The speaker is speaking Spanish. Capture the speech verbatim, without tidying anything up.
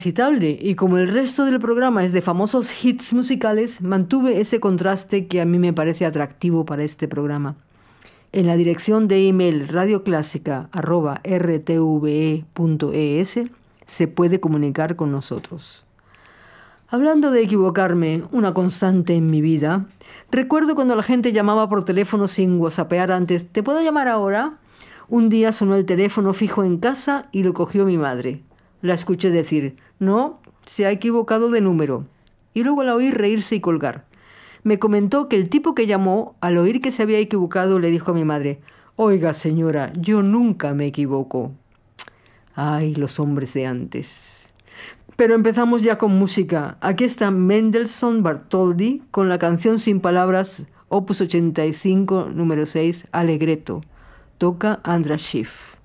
citable, y como el resto del programa es de famosos hits musicales, mantuve ese contraste que a mí me parece atractivo para este programa. En la dirección de email radioclásica arroba r t v e punto e s se puede comunicar con nosotros. Hablando de equivocarme, una constante en mi vida, recuerdo cuando la gente llamaba por teléfono sin whatsappear antes. ¿Te puedo llamar ahora? Un día sonó el teléfono fijo en casa y lo cogió mi madre. La escuché decir, no, se ha equivocado de número. Y luego la oí reírse y colgar. Me comentó que el tipo que llamó, al oír que se había equivocado, le dijo a mi madre, oiga señora, yo nunca me equivoco. Ay, los hombres de antes. Pero empezamos ya con música. Aquí está Mendelssohn Bartholdy con la canción sin palabras, opus ochenta y cinco, número seis, Allegretto. Toca Andras Schiff.